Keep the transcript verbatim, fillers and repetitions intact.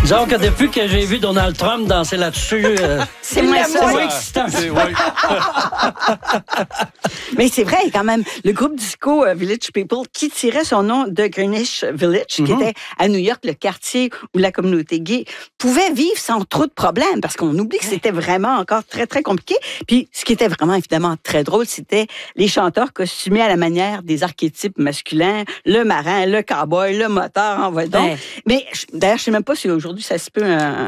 Disons que depuis que j'ai vu Donald Trump danser là-dessus, euh, c'est moins, c'est moins excitant. C'est, oui. Mais c'est vrai, quand même, le groupe disco euh, Village People, qui tirait son nom de Greenwich Village, mm-hmm. qui était à New York, le quartier où la communauté gay pouvait vivre sans trop de problèmes, parce qu'on oublie que c'était vraiment encore très, très compliqué. Puis, ce qui était vraiment, évidemment, très drôle, c'était les chanteurs costumés à la manière des archétypes masculins, le marin, le cowboy, le moteur, en va donc. Ouais. Mais, d'ailleurs, je ne sais même pas si aujourd'hui, ça se peut... Un,